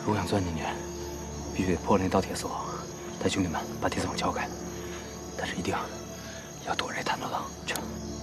如果想钻进去，必须得破了那道铁锁，带兄弟们把铁丝网撬开。但是一定要躲着这探头灯去。